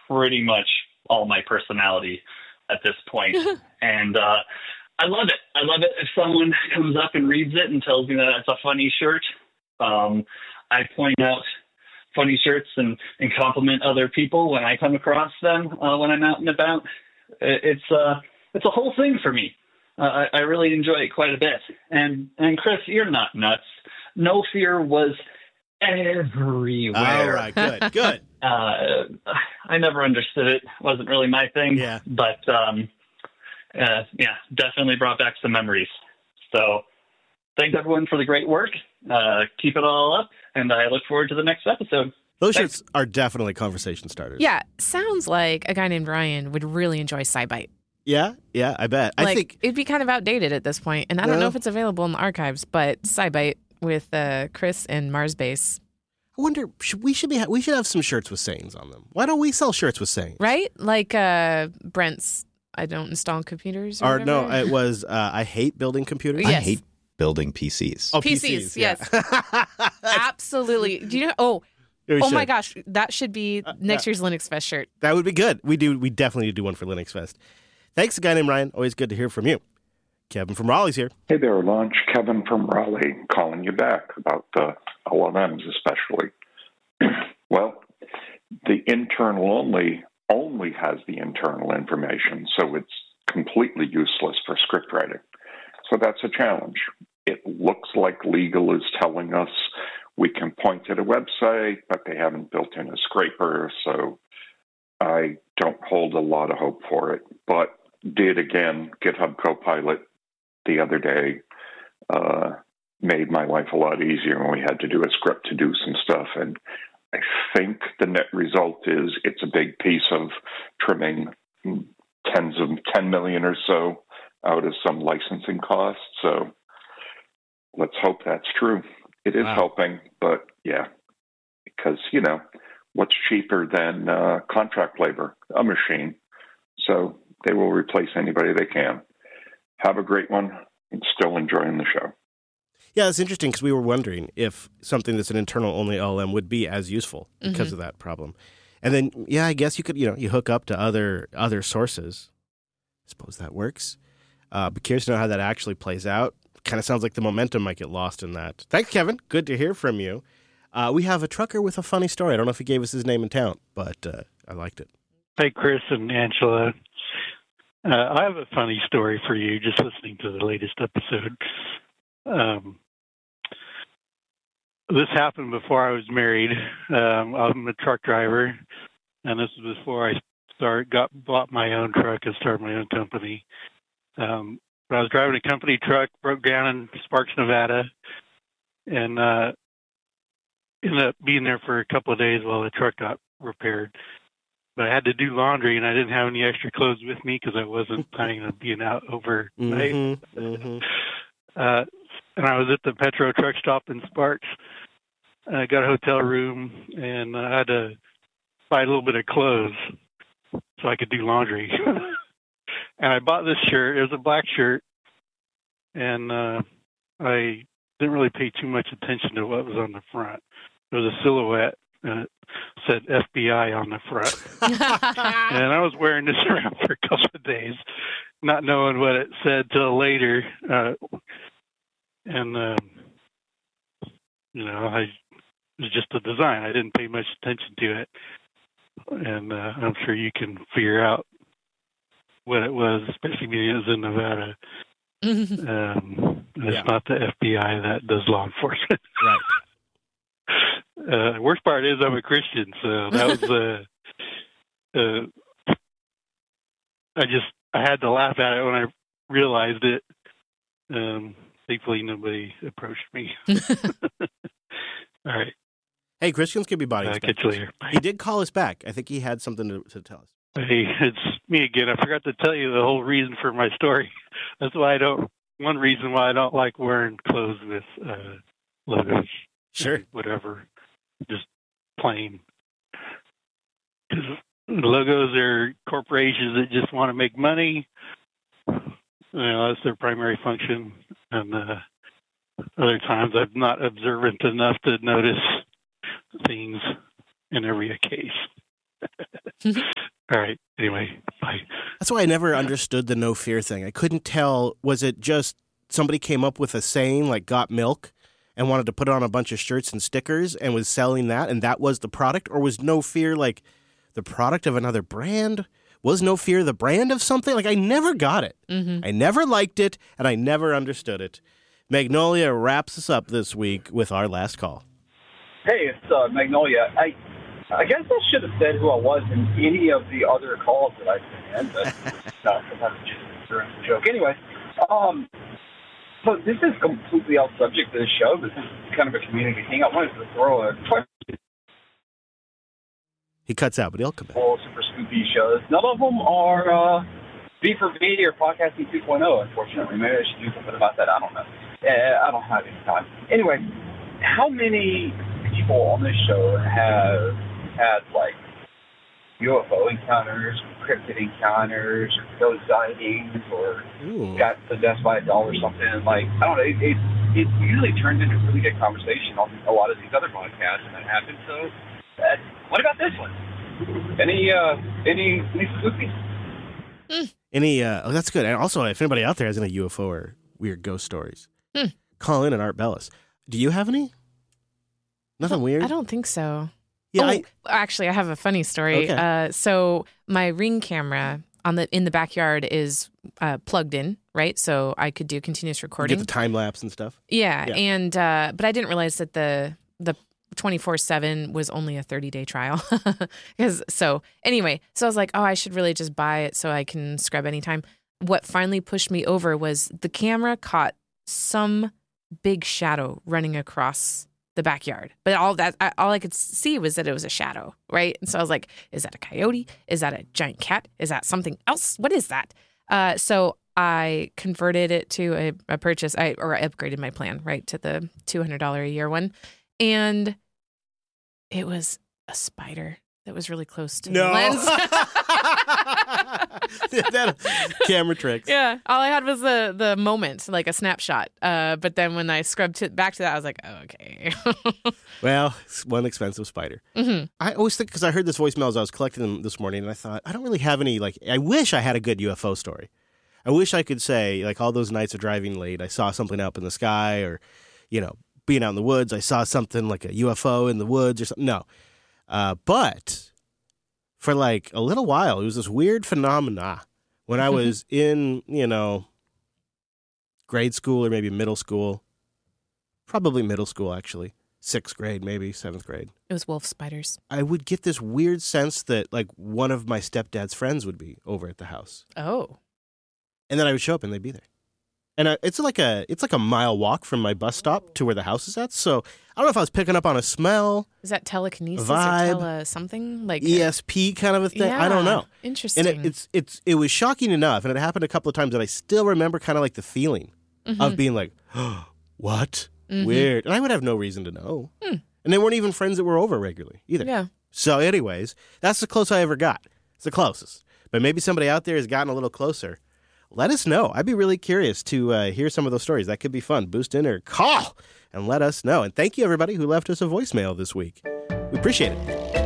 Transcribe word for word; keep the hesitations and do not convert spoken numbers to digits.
pretty much all my personality at this point. And uh, I love it. I love it if someone comes up and reads it and tells me that it's a funny shirt. Um, I point out funny shirts and, and compliment other people when I come across them uh, when I'm out and about. It's uh, it's a whole thing for me. Uh, I, I really enjoy it quite a bit. And and Chris, you're not nuts. No Fear was everywhere. All right, good, good. uh, I never understood it. It wasn't really my thing. Yeah. But um, uh, yeah, definitely brought back some memories. So thanks everyone for the great work. Uh, keep it all up, and I look forward to the next episode. Those Thanks. shirts are definitely conversation starters. Yeah, sounds like a guy named Ryan would really enjoy SciBite. Yeah, yeah, I bet. Like, I think it'd be kind of outdated at this point, and I don't No. know if it's available in the archives, but SciBite with uh, Chris and Mars Base, I wonder should, we should be ha- we should have some shirts with sayings on them. Why don't we sell shirts with sayings? right? Like uh, Brent's, I don't install computers or, Or no, whatever. it was uh, I hate building computers. Yes. I hate building P Cs. Oh, P Cs, yeah. Absolutely. Do you know? Oh, We oh my should. gosh, that should be next yeah. year's Linux Fest shirt. That would be good. We do. We definitely do one for Linux Fest. Thanks, a guy named Ryan. Always good to hear from you. Kevin from Raleigh's here. Hey there, Launch. Kevin from Raleigh calling you back about the L L Ms especially. Well, the internal only only has the internal information, so it's completely useless for script writing. So that's a challenge. It looks like legal is telling us we can point to the website, but they haven't built in a scraper, so I don't hold a lot of hope for it. But did, again, GitHub Copilot the other day uh, made my life a lot easier when we had to do a script to do some stuff. And I think the net result is it's a big piece of trimming tens of ten million or so out of some licensing costs. So let's hope that's true. It is Wow. helping, but yeah, because, you know, what's cheaper than uh, contract labor? A machine. So they will replace anybody they can. Have a great one. I'm still enjoying the show. Yeah, it's interesting because we were wondering if something that's an internal only L L M would be as useful because Mhm. of that problem. And then, yeah, I guess you could, you know, you hook up to other other sources. I suppose that works. Uh, but curious to know how that actually plays out. Kind of sounds like the momentum might get lost in that. Thanks, Kevin. Good to hear from you. Uh, we have a trucker with a funny story. I don't know if he gave us his name and town, but uh, I liked it. Hey, Chris and Angela. Uh, I have a funny story for you just listening to the latest episode. Um, this happened before I was married. Um, I'm a truck driver, and this was before I started, got bought my own truck and started my own company. Um, but I was driving a company truck, broke down in Sparks, Nevada, and uh, ended up being there for a couple of days while the truck got repaired. But I had to do laundry, and I didn't have any extra clothes with me because I wasn't planning on being out overnight. Mm-hmm, mm-hmm. Uh, and I was at the Petro truck stop in Sparks. I got a hotel room, and I had to buy a little bit of clothes so I could do laundry. And I bought this shirt. It was a black shirt, and uh, I didn't really pay too much attention to what was on the front. It was a silhouette, and it said F B I on the front. And I was wearing this around for a couple of days, not knowing what it said till later. Uh, and, um, you know, I, it was just a design. I didn't pay much attention to it. And uh, I'm sure you can figure out what it was, especially being it was in Nevada. Um, it's Yeah. not the F B I that does law enforcement. Right. Uh, worst part is I'm a Christian, so that was uh, uh, I just I had to laugh at it when I realized it. Um, thankfully, nobody approached me. All right, Hey, Christians can be body uh, inspectors. catch you later. Bye. He did call us back. I think he had something to, to tell us. Hey, it's me again. I forgot to tell you the whole reason for my story. That's why I don't. One reason why I don't like wearing clothes with uh, logos. Sure. Whatever. Just plain. Because logos are corporations that just want to make money. You know, that's their primary function. And uh, other times I'm not observant enough to notice things in every case. All right. Anyway, bye. That's why I never understood the no fear thing. I couldn't tell, was it just somebody came up with a saying like got milk and wanted to put it on a bunch of shirts and stickers and was selling that, and that was the product? Or was no fear like the product of another brand? Was no fear the brand of something? Like, I never got it. Mm-hmm. I never liked it, and I never understood it. Magnolia wraps us up this week with our last call. Hey, it's uh, Magnolia. I I guess I should have said who I was in any of the other calls that I sent in, but no, sometimes it's just a joke. Anyway, um, so this is completely off subject of the show. This is kind of a community thing. I wanted to throw a question. He cuts out, but he'll come back. All super scoopy shows. None of them are uh, B for B or Podcasting two point oh, unfortunately. Maybe I should do something about that. I don't know. Uh, I don't have any time. Anyway, how many people on this show have had, like, U F O encounters, cryptid encounters, or ghost sightings, or Ooh. got possessed by a doll or something? Like, I don't know. It, it, it usually turns into a really good conversation on a lot of these other podcasts, and that happens. So, uh, what about this one? Any, uh, any, any spooky? Any, uh, oh, that's good. And also, if anybody out there has any U F O or weird ghost stories, Hmm. call in at Art Bellis. Do you have any? Nothing weird? I don't think so. Yeah, oh, I, actually, I have a funny story. Okay. Uh, so my Ring camera on the in the backyard is uh, plugged in, right? So I could do continuous you recording. get the time lapse and stuff. Yeah, Yeah. and uh, but I didn't realize that the the twenty-four seven was only a thirty day trial. Because so anyway, so I was like, oh, I should really just buy it so I can scrub anytime. What finally pushed me over was the camera caught some big shadow running across the backyard, but all that I, all I could see was that it was a shadow, right? And so I was like, is that a coyote? Is that a giant cat? Is that something else? What is that? Uh, so I converted it to a, a purchase, I or I upgraded my plan, right, to the two hundred dollars a year one, and it was a spider that was really close to No. the lens. That, camera tricks. Yeah, all I had was the the moment, like a snapshot. Uh, but then when I scrubbed it back to that, I was like, oh, okay. Well, it's one expensive spider. Mm-hmm. I always think, because I heard this voicemail as I was collecting them this morning, and I thought, I don't really have any, like, I wish I had a good U F O story. I wish I could say, like, all those nights of driving late, I saw something up in the sky, or, you know, being out in the woods, I saw something like a U F O in the woods or something. No. Uh, but for, like, a little while, it was this weird phenomena when I was in, you know, grade school or maybe middle school. Probably middle school, actually. Sixth grade, maybe, seventh grade. It was wolf spiders. I would get this weird sense that, like, one of my stepdad's friends would be over at the house. Oh. And then I would show up and they'd be there. And uh, it's like a it's like a mile walk from my bus stop to where the house is at. So I don't know if I was picking up on a smell, Is that telekinesis Vibe. or tele something? Like E S P kind of a thing. Yeah, I don't know. Interesting. And it, it's it's it was shocking enough, and it happened a couple of times that I still remember kind of like the feeling Mhm. of being like, oh, what? Mhm. Weird. And I would have no reason to know. Hmm. And they weren't even friends that were over regularly either. Yeah. So anyways, that's the closest I ever got. It's the closest. But maybe somebody out there has gotten a little closer. Let us know. I'd be really curious to uh, hear some of those stories. That could be fun. Boost in or call and let us know. And thank you, everybody who left us a voicemail this week. We appreciate it.